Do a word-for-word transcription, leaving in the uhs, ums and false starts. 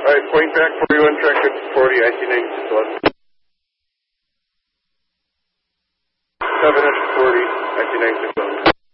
Alright, point back forty-one, track forty, I C ninety-six eleven. seven forty, I C ninety-six eleven.